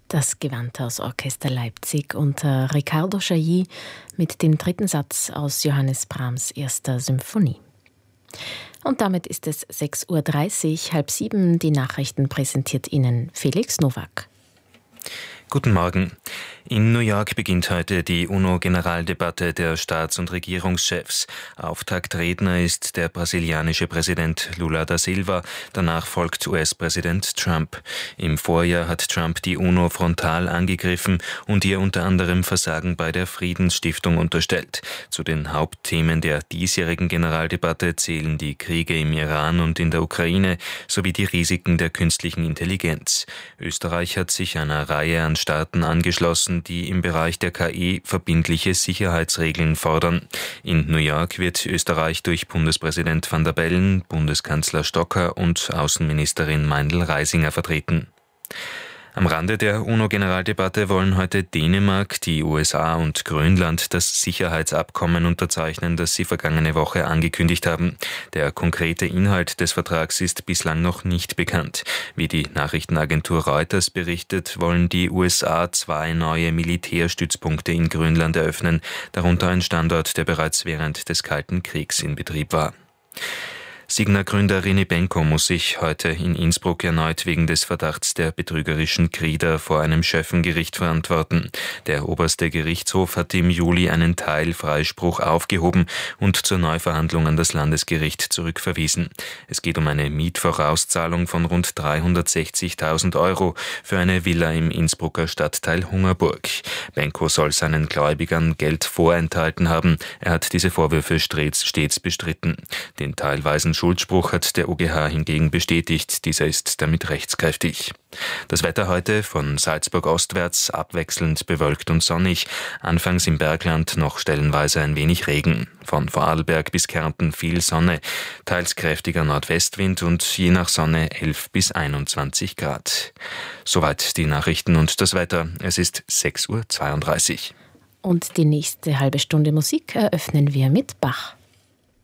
Das Gewandhaus Orchester Leipzig unter Riccardo Chailly mit dem dritten Satz aus Johannes Brahms' erster Symphonie. Und damit ist es 6:30 Uhr, 6:30. Die Nachrichten präsentiert Ihnen Felix Nowak. Guten Morgen. In New York beginnt heute die UNO-Generaldebatte der Staats- und Regierungschefs. Auftaktredner ist der brasilianische Präsident Lula da Silva. Danach folgt US-Präsident Trump. Im Vorjahr hat Trump die UNO frontal angegriffen und ihr unter anderem Versagen bei der Friedensstiftung unterstellt. Zu den Hauptthemen der diesjährigen Generaldebatte zählen die Kriege im Iran und in der Ukraine sowie die Risiken der künstlichen Intelligenz. Österreich hat sich einer Reihe an Staaten angeschlossen, die im Bereich der KI verbindliche Sicherheitsregeln fordern. In New York wird Österreich durch Bundespräsident Van der Bellen, Bundeskanzler Stocker und Außenministerin Meindl-Reisinger vertreten. Am Rande der UNO-Generaldebatte wollen heute Dänemark, die USA und Grönland das Sicherheitsabkommen unterzeichnen, das sie vergangene Woche angekündigt haben. Der konkrete Inhalt des Vertrags ist bislang noch nicht bekannt. Wie die Nachrichtenagentur Reuters berichtet, wollen die USA 2 neue Militärstützpunkte in Grönland eröffnen, darunter ein Standort, der bereits während des Kalten Kriegs in Betrieb war. Signa-Gründer René Benko muss sich heute in Innsbruck erneut wegen des Verdachts der betrügerischen Krieder vor einem Schöffengericht verantworten. Der oberste Gerichtshof hat im Juli einen Teilfreispruch aufgehoben und zur Neuverhandlung an das Landesgericht zurückverwiesen. Es geht um eine Mietvorauszahlung von rund 360.000 Euro für eine Villa im Innsbrucker Stadtteil Hungerburg. Benko soll seinen Gläubigern Geld vorenthalten haben. Er hat diese Vorwürfe stets bestritten. Den teilweisen Schuldspruch hat der OGH hingegen bestätigt. Dieser ist damit rechtskräftig. Das Wetter heute von Salzburg ostwärts abwechselnd bewölkt und sonnig. Anfangs im Bergland noch stellenweise ein wenig Regen. Von Vorarlberg bis Kärnten viel Sonne, teils kräftiger Nordwestwind und je nach Sonne 11 bis 21 Grad. Soweit die Nachrichten und das Wetter. Es ist 6:32 Uhr. Und die nächste halbe Stunde Musik eröffnen wir mit Bach.